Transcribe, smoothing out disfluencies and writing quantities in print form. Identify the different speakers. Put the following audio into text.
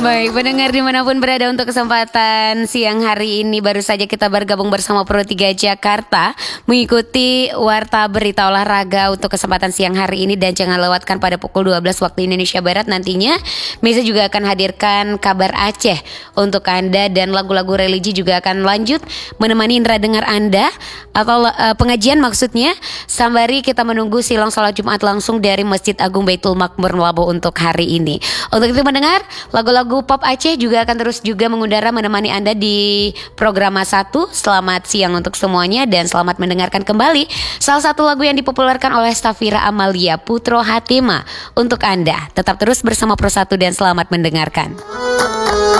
Speaker 1: Baik, pendengar dimanapun berada, untuk kesempatan siang hari ini baru saja kita bergabung bersama Pro 3 Jakarta mengikuti Warta Berita Olahraga untuk kesempatan siang hari ini. Dan jangan lewatkan pada pukul 12 waktu Indonesia Barat nantinya Mesa juga akan hadirkan kabar Aceh untuk Anda, dan lagu-lagu religi juga akan lanjut menemani indera dengar Anda atau pengajian maksudnya, sembari kita menunggu silang sholat Jumat langsung dari Masjid Agung Baitul Makmur Labuh untuk hari ini. Untuk itu mendengar, lagu-lagu pop Aceh juga akan terus juga mengudara menemani Anda di program A1. Selamat siang untuk semuanya dan selamat mendengarkan kembali salah satu lagu yang dipopulerkan oleh Safira Amalia Putro Hatima untuk Anda. Tetap terus bersama Pro 1 dan selamat mendengarkan.